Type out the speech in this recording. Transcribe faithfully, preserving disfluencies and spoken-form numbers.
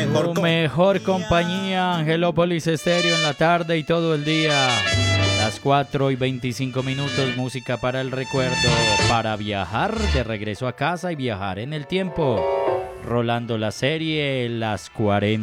mejor Tu compañía. mejor compañía, Angelópolis Estéreo en la tarde y todo el día. Las cuatro y veinticinco minutos, música para el recuerdo, para viajar de regreso a casa y viajar en el tiempo. Rolando la serie Las cuarenta.